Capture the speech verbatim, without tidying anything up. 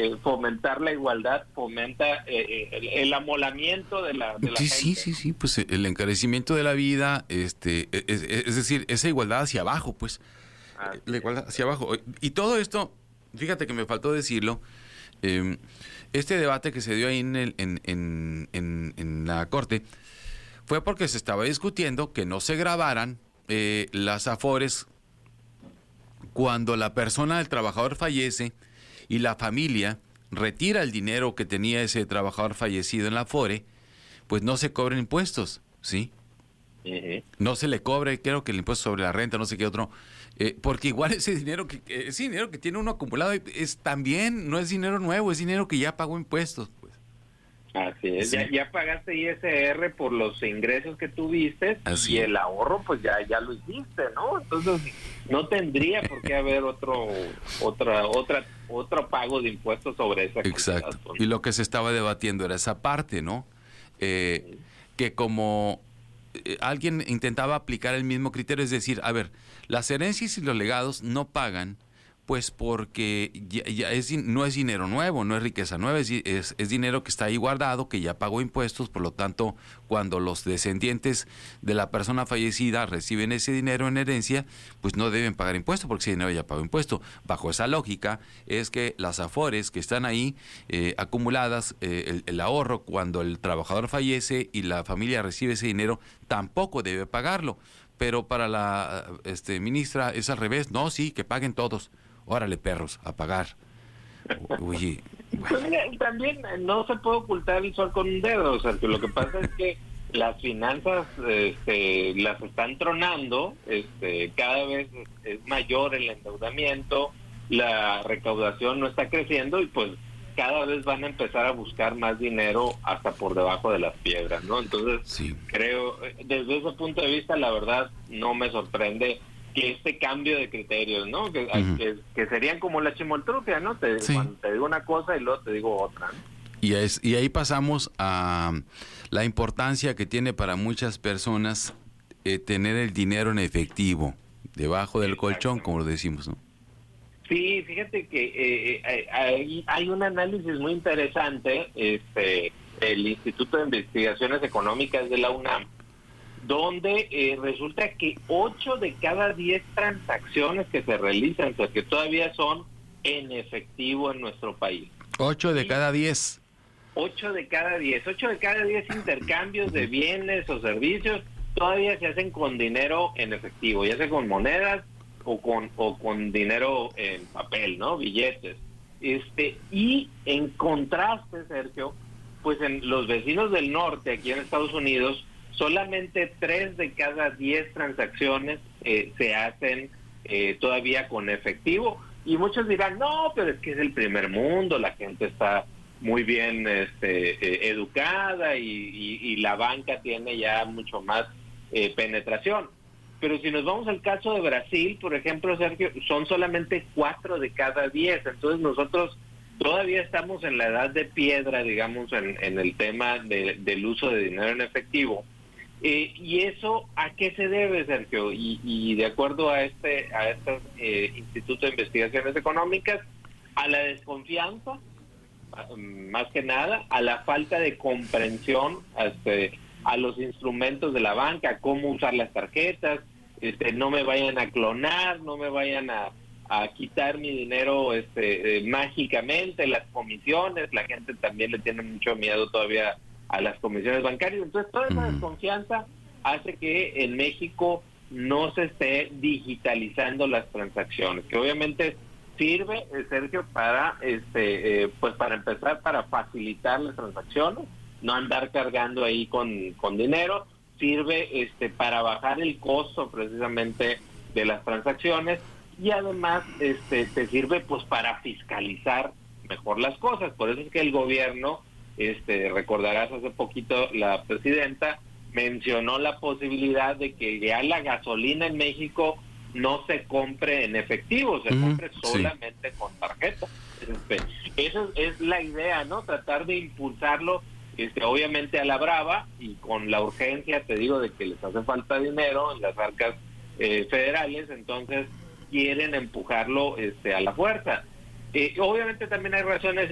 eh, fomentar la igualdad fomenta eh, el, el amolamiento de la, de la sí, gente. Sí, sí, sí, pues el encarecimiento de la vida, este, es, es decir, esa igualdad hacia abajo, pues, Así la igualdad hacia abajo. Y todo esto, fíjate que me faltó decirlo, eh, este debate que se dio ahí en, el, en, en, en, en la corte fue porque se estaba discutiendo que no se grabaran eh, las afores cuando la persona, el trabajador fallece y la familia retira el dinero que tenía ese trabajador fallecido en la afore, pues no se cobran impuestos, ¿sí? Uh-huh. No se le cobre, creo que el impuesto sobre la renta, no sé qué otro, eh, porque igual ese dinero que ese dinero que tiene uno acumulado es también, no es dinero nuevo, es dinero que ya pagó impuestos, pues. Así es, sí. ya, ya pagaste I S R por los ingresos que tuviste. Así. Y el ahorro pues ya, ya lo hiciste, ¿no? Entonces no tendría por qué haber otro otra otra otro pago de impuestos sobre esa cantidad. Exacto. Y lo que se estaba debatiendo era esa parte, ¿no? Eh, sí. Que como eh, alguien intentaba aplicar el mismo criterio, es decir, a ver, las herencias y los legados no pagan, pues porque ya, ya es, no es dinero nuevo, no es riqueza nueva, es, es, es dinero que está ahí guardado, que ya pagó impuestos, por lo tanto, cuando los descendientes de la persona fallecida reciben ese dinero en herencia, pues no deben pagar impuestos, porque ese dinero ya pagó impuesto. Bajo esa lógica, es que las afores que están ahí eh, acumuladas, eh, el, el ahorro, cuando el trabajador fallece y la familia recibe ese dinero, tampoco debe pagarlo. Pero para la este, ministra es al revés, no, sí, que paguen todos. Órale, perros, a pagar. Oye, bueno. Pues, también no se puede ocultar el sol con un dedo, o sea, que lo que pasa es que las finanzas este, las están tronando, este, cada vez es mayor el endeudamiento, la recaudación no está creciendo y pues cada vez van a empezar a buscar más dinero hasta por debajo de las piedras, ¿no? Entonces, sí. creo, desde ese punto de vista, la verdad, no me sorprende que este cambio de criterios, ¿no? Que, uh-huh. que, que serían como la chimoltrufia, ¿no? Te, sí. Cuando te digo una cosa y luego te digo otra, ¿no? Y, es, y ahí pasamos a la importancia que tiene para muchas personas eh, tener el dinero en efectivo, debajo del colchón, como lo decimos, ¿no? Sí, fíjate que eh, hay, hay un análisis muy interesante, este, el Instituto de Investigaciones Económicas de la UNAM, donde eh, resulta que ocho de cada diez transacciones que se realizan, o sea, que todavía son en efectivo en nuestro país. Ocho de cada diez. Ocho de cada diez. Ocho de cada diez intercambios de bienes o servicios todavía se hacen con dinero en efectivo, ya sea con monedas o con o con dinero en papel, ¿no? Billetes. Este, y en contraste, Sergio, pues en los vecinos del norte, aquí en Estados Unidos, solamente tres de cada diez transacciones eh, se hacen eh, todavía con efectivo. Y muchos dirán, no, pero es que es el primer mundo, la gente está muy bien este, eh, educada y, y, y la banca tiene ya mucho más eh, penetración. Pero si nos vamos al caso de Brasil, por ejemplo, Sergio, son solamente cuatro de cada diez. Entonces nosotros todavía estamos en la edad de piedra, digamos, en, en el tema de, del uso de dinero en efectivo. Eh, ¿Y eso a qué se debe, Sergio? Y, y de acuerdo a este a este eh, Instituto de Investigaciones Económicas, a la desconfianza, más que nada, a la falta de comprensión este, a los instrumentos de la banca, cómo usar las tarjetas, este, no me vayan a clonar, no me vayan a, a quitar mi dinero este, eh, mágicamente, las comisiones, la gente también le tiene mucho miedo todavía a las comisiones bancarias. Entonces toda esa desconfianza hace que en México no se esté digitalizando las transacciones, que obviamente sirve, Sergio, para este eh, pues para empezar, para facilitar las transacciones, no andar cargando ahí con, con dinero, sirve este para bajar el costo precisamente de las transacciones y además este te sirve pues para fiscalizar mejor las cosas. Por eso es que el gobierno, este recordarás hace poquito la presidenta mencionó la posibilidad de que ya la gasolina en México no se compre en efectivo, se mm, compre solamente sí. con tarjeta. Este, esa es la idea, ¿no? Tratar de impulsarlo, este, obviamente a la brava y con la urgencia, te digo, de que les hace falta dinero en las arcas eh, federales, entonces quieren empujarlo este, a la fuerza. Eh, obviamente también hay razones